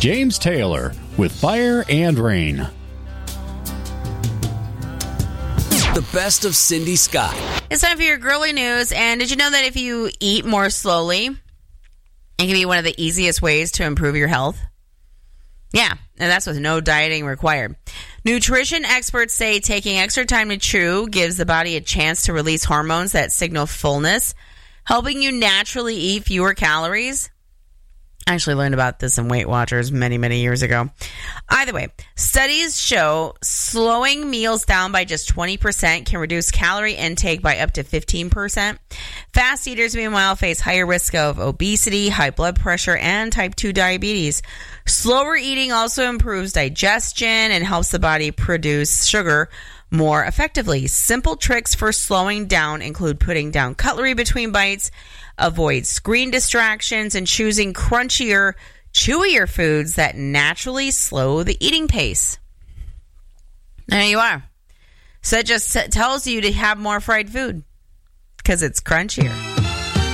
James Taylor with Fire and Rain. The best of Cindy Scott. It's time for your girly news. And did you know that if you eat more slowly, it can be one of the easiest ways to improve your health? Yeah, and that's with no dieting required. Nutrition experts say taking extra time to chew gives the body a chance to release hormones that signal fullness, helping you naturally eat fewer calories. I actually learned about this in Weight Watchers many, many years ago. Either way, studies show slowing meals down by just 20% can reduce calorie intake by up to 15%. Fast eaters, meanwhile, face higher risk of obesity, high blood pressure, and type 2 diabetes. Slower eating also improves digestion and helps the body produce sugar more effectively. Simple tricks for slowing down include putting down cutlery between bites, avoid screen distractions, and choosing crunchier, chewier foods that naturally slow the eating pace. There you are. So it just tells you to have more fried food because it's crunchier.